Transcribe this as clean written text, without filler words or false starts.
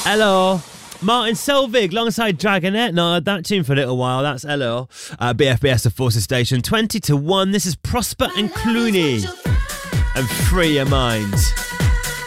Hello. Martin Selvig alongside Dragonette. Not heard that tune for a little while. That's hello. BFBS of Forces Station. 20 to 1. This is Prosper and Clooney. And Free Your Mind.